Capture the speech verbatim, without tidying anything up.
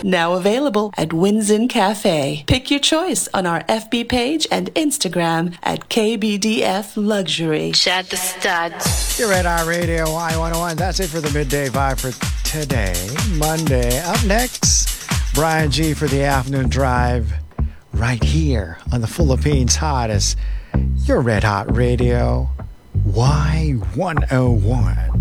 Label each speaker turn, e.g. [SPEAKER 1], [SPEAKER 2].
[SPEAKER 1] Now available at Winsin Cafe. Pick your choice on our F B page and Instagram at K B D F Luxury.
[SPEAKER 2] Chad the Studs.
[SPEAKER 3] You're at our radio Y one oh one. That's it for the Midday Vibe for today, Monday. Up next, Brian G for the afternoon drive right here on the Philippines' hottest, your Red Hot Radio Y one oh one.